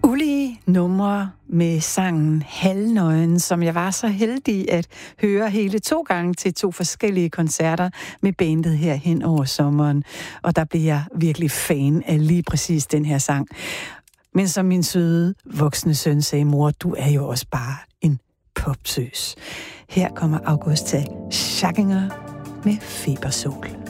Ulige numre med sangen Halvnøgen, som jeg var så heldig at høre hele 2 gange til 2 forskellige koncerter med bandet her hen over sommeren. Og der blev jeg virkelig fan af lige præcis den her sang. Men som min søde voksne søn sagde, mor, du er jo også bare en popsøs. Her kommer August til Schackinger med Febersol.